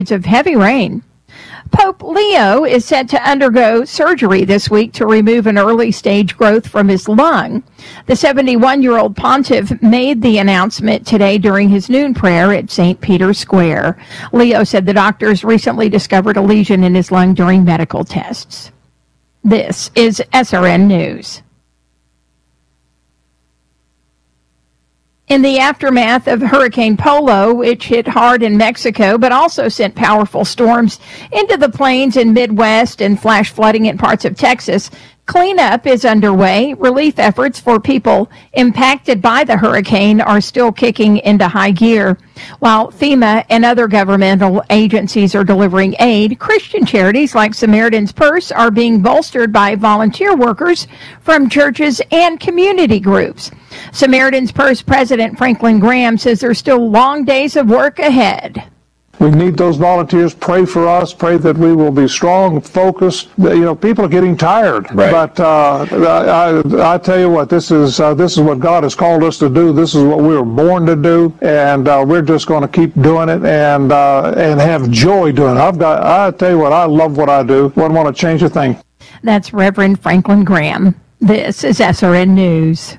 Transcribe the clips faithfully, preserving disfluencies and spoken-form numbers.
of heavy rain. Pope Leo is set to undergo surgery this week to remove an early-stage growth from his lung. The seventy-one-year-old pontiff made the announcement today during his noon prayer at Saint Peter's Square. Leo said the doctors recently discovered a lesion in his lung during medical tests. This is S R N News. In the aftermath of Hurricane Polo, which hit hard in Mexico but also sent powerful storms into the plains and Midwest and flash flooding in parts of Texas, cleanup is underway. Relief efforts for people impacted by the hurricane are still kicking into high gear. While FEMA and other governmental agencies are delivering aid, Christian charities like Samaritan's Purse are being bolstered by volunteer workers from churches and community groups. Samaritan's Purse President Franklin Graham says there's still long days of work ahead. We need those volunteers. Pray for us. Pray that we will be strong, focused. You know, people are getting tired. Right. But uh, I, I tell you what, this is uh, this is what God has called us to do. This is what we were born to do, and uh, we're just going to keep doing it and uh, and have joy doing it. I've got. I tell you what, I love what I do. Wouldn't want to change a thing. That's Reverend Franklin Graham. This is S R N News.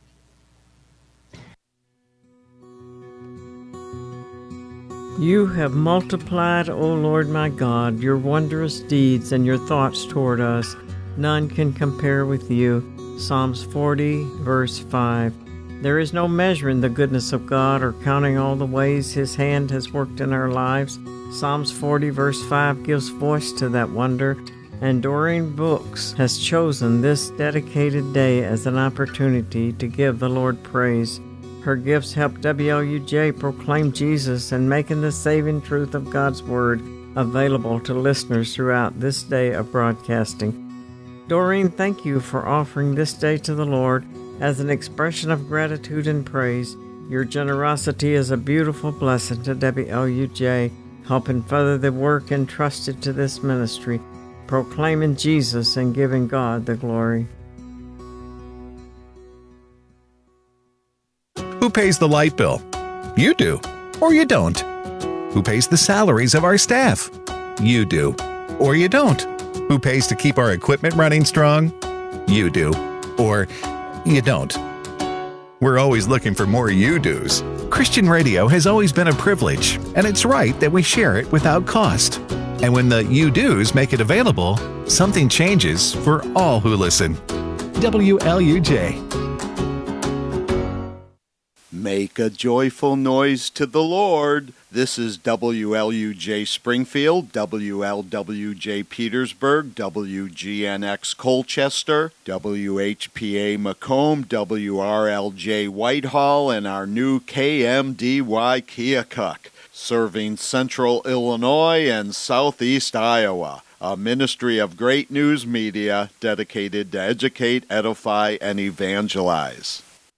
You have multiplied, O Lord my God, your wondrous deeds and your thoughts toward us. None can compare with you. Psalms forty, verse five. There is no measuring the goodness of God or counting all the ways his hand has worked in our lives. Psalms forty, verse five gives voice to that wonder, and Doreen Books has chosen this dedicated day as an opportunity to give the Lord praise. Her gifts help W L U J proclaim Jesus and making the saving truth of God's Word available to listeners throughout this day of broadcasting. Doreen, thank you for offering this day to the Lord as an expression of gratitude and praise. Your generosity is a beautiful blessing to W L U J, helping further the work entrusted to this ministry, proclaiming Jesus and giving God the glory. Who pays the light bill? You do, or you don't. Who pays the salaries of our staff? You do, or you don't. Who pays to keep our equipment running strong? You do, or you don't. We're always looking for more you-dos. Christian radio has always been a privilege, and it's right that we share it without cost. And when the you-dos make it available, something changes for all who listen. W L U J. Make a joyful noise to the Lord. This is W L U J Springfield, W L W J Petersburg, W G N X Colchester, W H P A Macomb, W R L J Whitehall, and our new K M D Y Keokuk, serving Central Illinois and Southeast Iowa. A ministry of Great News Media dedicated to educate, edify, and evangelize.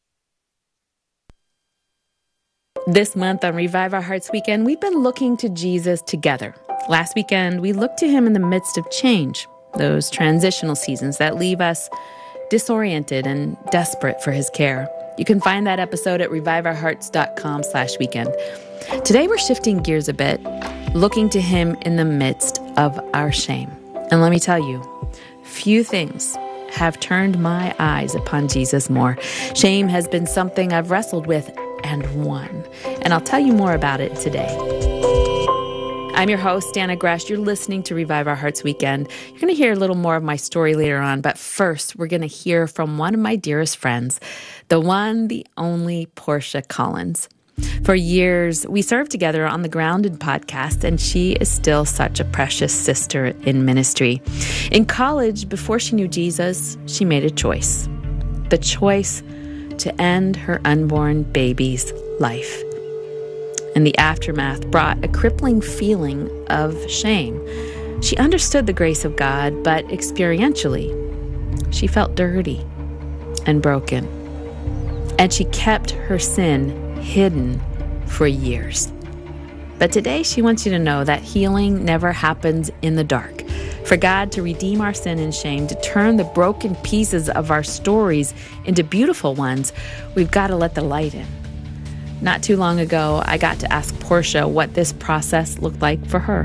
This month on Revive Our Hearts Weekend, we've been looking to Jesus together. Last weekend, we looked to him in the midst of change, those transitional seasons that leave us disoriented and desperate for his care. You can find that episode at reviveourhearts.com slash weekend. Today, we're shifting gears a bit, looking to him in the midst of our shame. And let me tell you, few things have turned my eyes upon Jesus more. Shame has been something I've wrestled with and won. And I'll tell you more about it today. I'm your host, Dana Gresh. You're listening to Revive Our Hearts Weekend. You're going to hear a little more of my story later on, but first, we're going to hear from one of my dearest friends, the one, the only Portia Collins. For years, we served together on the Grounded podcast, and she is still such a precious sister in ministry. In college, before she knew Jesus, she made a choice. The choice to end her unborn baby's life. And the aftermath brought a crippling feeling of shame. She understood the grace of God, but experientially, she felt dirty and broken. And she kept her sin hidden for years. But today she wants you to know that healing never happens in the dark. For God to redeem our sin and shame, to turn the broken pieces of our stories into beautiful ones, we've got to let the light in. Not too long ago, I got to ask Portia what this process looked like for her.